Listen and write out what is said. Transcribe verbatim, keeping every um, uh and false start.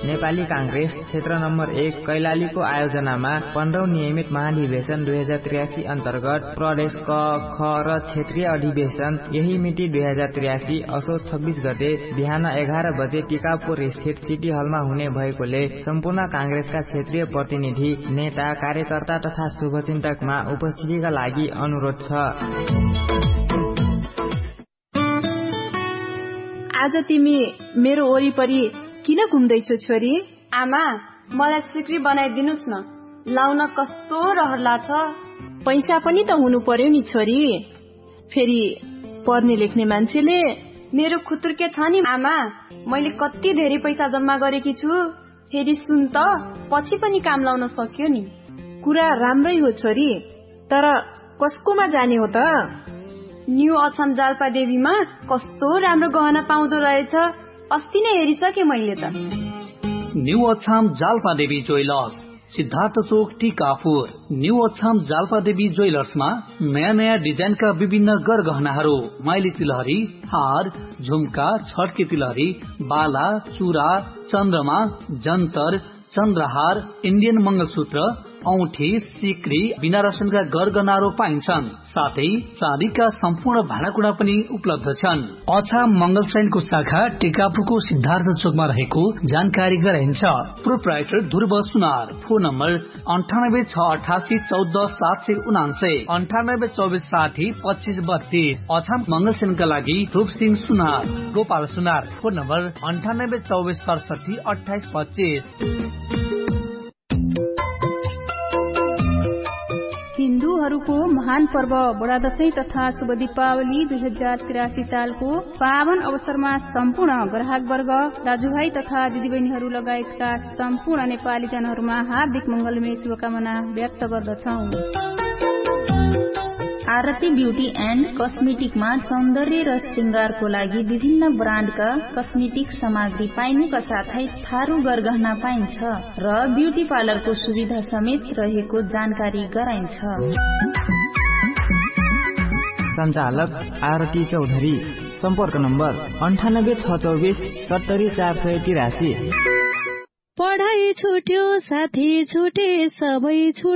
नेपाली कांग्रेस क्षेत्र नम्बर एक कैलालीको आयोजनामा पन्ध्रौं नियमित महाधिवेशन दुई हजार त्रियासी अन्तर्गत प्रदेश क ख र क्षेत्रीय अधिवेशन यही मिति दुई हजार त्रियासी असोज छब्बीस गते बिहान एघार बजे टिकापुर स्थित सिटी हलमा हुने भएकोले सम्पूर्ण कांग्रेसका क्षेत्रीय प्रतिनिधि, नेता, कार्यकर्ता तथा शुभचिन्तकमा उपस्थितिका लागि अनुरोध छ। आज तिमी मेरो वरिपरि किन घुम्दैछौ छोरी? आमा, मलाई सिक्री बनाइदिनुस् न, लाउन कस्तो रहर लाग्छ। पैसा पनि त हुनु पर्यो नि छोरी। फेरि पढ्ने लेख्ने मान्छेले मेरो खुतुर्के छ नि आमा, मैले कति धेरै पैसा जम्मा गरेकी छु। फेरि सुन त, पछि पनि काम लाउन सक्यो नि। कुरा राम्रै हो छोरी, तर कसकोमा जाने हो त? न्यू अछाम जाल्पा देवीमा कस्तो राम्रो गहना पाउँदो रहेछ, अस्ति नै हेरिसके मैले त। न्यू अछाम जाल्पा देवी ज्वेलर्स, सिद्धार्थ चोक, टिकापुर। न्यू अछाम जाल्पा देवी ज्वेलर्समा नयाँ नयाँ डिजाइनका विभिन्न गरगहनाहरू, माइली तिलहरी, हार, झुम्का, छड्के तिलहरी, बाला, चूरा, चन्द्रमा, जन्तर, चन्द्रहार, इन्डियन मंगलसूत्र, औठी, सिक्री, बिना रसनका गरगहनाहरू पाइन्छन्। साथै चाँदीका सम्पूर्ण भाँडाकुँडा पनि उपलब्ध छन्। अछाम मंगल सैनको शाखा टिकापुरको सिद्धार्थ चोकमा रहेको जानकारी गराइन्छ। प्रोप्राइटर ध्रुव सुनार। फोन नम्बर अन्ठानब्बे छ अठासी चौध सात सय उनान्सय, अन्ठानब्बे चौबिस साठी पच्चीस बत्तीस। अछाम मंगल सैनका लागि रूप सिंह सुनार। गोपाल सुनार। फोन नम्बर अन्ठानब्बे चौबिस सडसठी अठाइस पच्चीस। हिन्दूहरूको महान पर्व बडा दशैं तथा शुभ दीपावली दुई हजार त्रियासी सालको पावन अवसरमा सम्पूर्ण ग्राहक वर्ग, दाजुभाइ तथा दिदीबहिनीहरू लगायतका सम्पूर्ण नेपाली जनहरूमा हार्दिक मंगलमय शुभकामना व्यक्त गर्दछौ। आरती ब्यूटी एन्ड कस्मेटिकमा सौन्दर्य र श्रृंगारको लागि विभिन्न ब्रान्डका कस्मेटिक सामग्री पाइनुका साथै थारू गरगहना पाइन्छ र ब्यूटी पार्लरको सुविधा समेत रहेको जानकारी गराइन्छ। सञ्चालक आरती चौधरी। सम्पर्क नम्बर अन्ठानब्बे छ चौबिस सत्तरी चार सय तिरासी। पढाइ छुट्यो साथी छुटे सबै छुट्यो।